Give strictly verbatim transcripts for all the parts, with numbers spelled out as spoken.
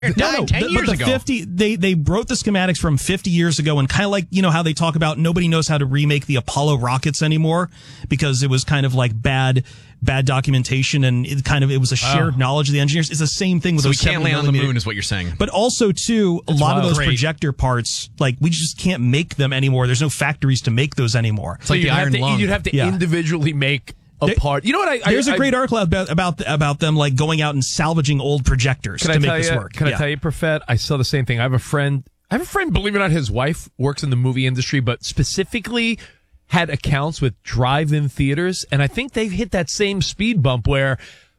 It died No, no, ten the, years but the ago. fifty they they wrote the schematics from fifty years ago, and kind of like, you know how they talk about nobody knows how to remake the Apollo rockets anymore because it was kind of like bad bad documentation, and it kind of it was a shared Oh. knowledge of the engineers. It's the same thing with So we those can't land on the seven moon, is what you're saying. But also, too, a That's lot of wild. those Great. projector parts, like, we just can't make them anymore. There's no factories to make those anymore. It's like you'd the have iron to, lung. You'd have to Yeah. individually make a There- part. You know what? I, There's I, a great I, article about about about them like going out and salvaging old projectors Can to I make tell this you, work. Can Yeah. I tell you, Profet? I saw the same thing. I have a friend. I have a friend. Believe it or not, his wife works in the movie industry, but specifically had accounts with drive-in theaters, and I think they've hit that same speed bump where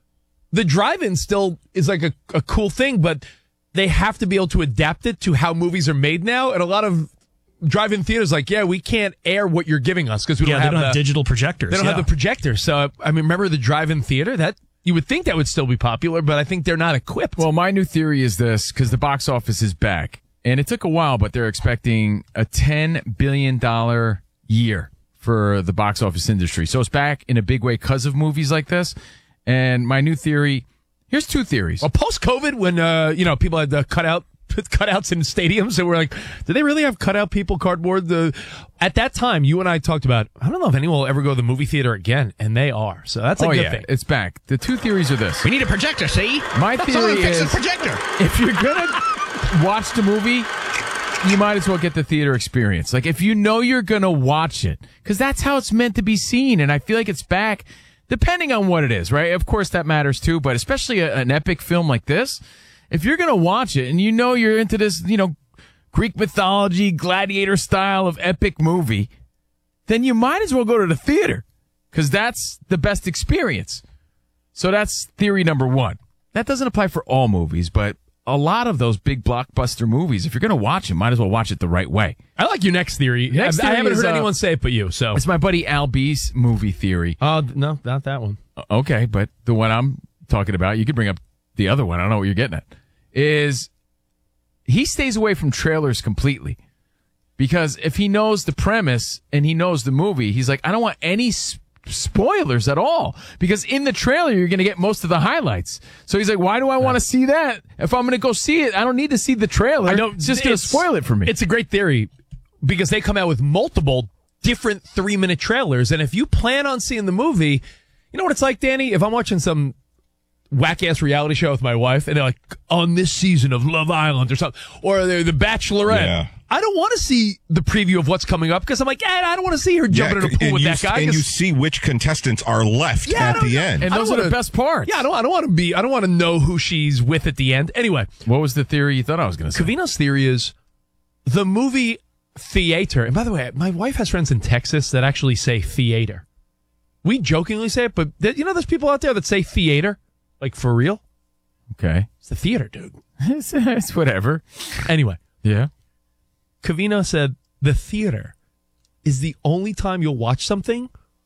the drive-in still is like a, a cool thing, but they have to be able to adapt it to how movies are made now, and a lot of drive-in theaters like, yeah, we can't air what you're giving us because we Yeah, don't they have don't the, have digital projectors. They don't yeah. have the projector. So I mean, remember the drive-in theater? That you would think that would still be popular, but I think they're not equipped. Well, my new theory is this, because the box office is back, and it took a while, but they're expecting a ten billion dollars year for the box office industry. So it's back in a big way because of movies like this. And my new theory, here's two theories. Well, post-COVID, when uh, you know people had the cutout cutouts in stadiums, and we're like, did they really have cutout people, cardboard? The at that time, you and I talked about, I don't know if anyone will ever go to the movie theater again, and they are. So that's a oh, good yeah, thing. it's back. The two theories are this. We need a projector, see? My Someone theory fix is a projector. if you're going to watch the movie, you might as well get the theater experience. Like, if you know you're going to watch it, because that's how it's meant to be seen, and I feel like it's back, depending on what it is, right? Of course, that matters too, but especially a, an epic film like this, if you're going to watch it and you know you're into this, you know, Greek mythology, gladiator style of epic movie, then you might as well go to the theater, because that's the best experience. So that's theory number one. That doesn't apply for all movies, but a lot of those big blockbuster movies, if you're going to watch it, might as well watch it the right way. I like your next theory. Next I, I theory haven't is, heard uh, anyone say it but you. So It's my buddy Al B's movie theory. Oh, no, not that one. Okay, but the one I'm talking about, you could bring up the other one. I don't know what you're getting at. Is he stays away from trailers completely. Because if he knows the premise and he knows the movie, he's like, I don't want any s- spoilers at all. Because in the trailer, you're going to get most of the highlights. So he's like, why do I want to see that? If I'm going to go see it, I don't need to see the trailer. I know It's just going to spoil it for me. It's a great theory because they come out with multiple different three-minute trailers, and if you plan on seeing the movie, you know what it's like, Danny? If I'm watching some whack-ass reality show with my wife, and they're like, on this season of Love Island or something, or they're The Bachelorette, Yeah. I don't want to see the preview of what's coming up because I'm like, eh, I don't want to see her jumping in a pool and with you, that guy. and 'cause- you see which contestants are left Yeah, I at don't the know. end. and I those don't are the wanna- best parts. yeah, I don't, I don't want to be, I don't want to know who she's with at the end. Anyway, What was the theory you thought I was going to say? Covino's theory is the movie theater. And by the way, my wife has friends in Texas that actually say theater. We jokingly say it, but th- you know, there's people out there that say theater, like for real. Okay. It's the theater, dude. it's, it's whatever. Anyway, Yeah. Covino said the theater is the only time you'll watch something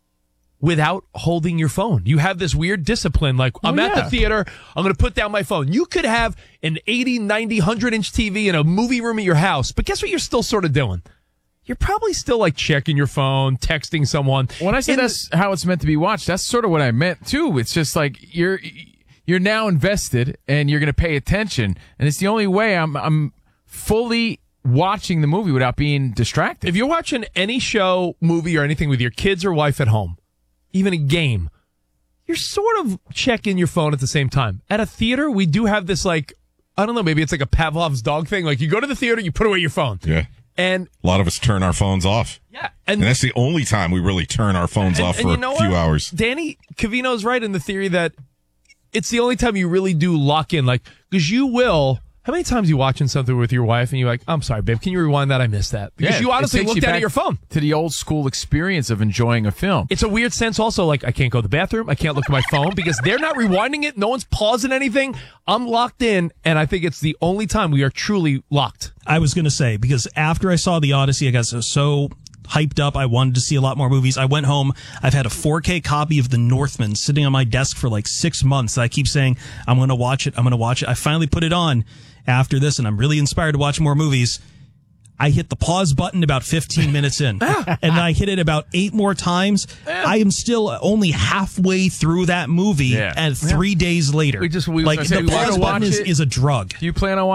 without holding your phone. You have this weird discipline, like, I'm Oh, at yeah. the theater, I'm going to put down my phone. You could have an eighty, ninety, one hundred inch T V in a movie room at your house, but guess what you're still sort of doing? You're probably still like checking your phone, texting someone. When I say In the- that's how it's meant to be watched, that's sort of what I meant too. It's just like you're you're now invested and you're going to pay attention, and it's the only way I'm I'm fully watching the movie without being distracted. If you're watching any show, movie, or anything with your kids or wife at home, even a game, you're sort of checking your phone at the same time. At a theater, we do have this, like, I don't know, maybe it's like a Pavlov's dog thing. Like, you go to the theater, you put away your phone. Yeah. And A lot of us turn our phones off. yeah, And and, that's the only time we really turn our phones and, off and for you know a few what? hours. Danny Covino's right in the theory that it's the only time you really do lock in. Like, because you will. How many times you watching something with your wife and you're like, I'm sorry, babe, can you rewind that? I missed that. Because Yeah, you it honestly takes looked you down back at your phone. to the old school experience of enjoying a film. It's a weird sense also, like, I can't go to the bathroom, I can't look at my phone because they're not rewinding it, no one's pausing anything. I'm locked in, and I think it's the only time we are truly locked. I was going to say, because after I saw The Odyssey, I got so, so hyped up. I wanted to see a lot more movies. I went home. I've had a four K copy of The Northman sitting on my desk for like six months. I keep saying, I'm going to watch it. I'm going to watch it. I finally put it on after this, and I'm really inspired to watch more movies. I hit the pause button about fifteen minutes in, and then I hit it about eight more times. I am still only halfway through that movie, Yeah. and three days later, We just- we was like gonna say, the we wanna pause watch button is, it. is a drug. Do you plan on